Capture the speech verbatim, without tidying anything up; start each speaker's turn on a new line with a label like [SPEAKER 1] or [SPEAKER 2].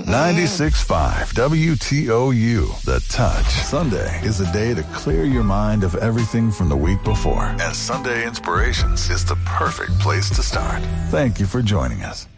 [SPEAKER 1] ninety-six point five W T O U, The Touch. Sunday is a day to clear your mind of everything from the week before. And Sunday Inspirations is the perfect place to start. Thank you for joining us.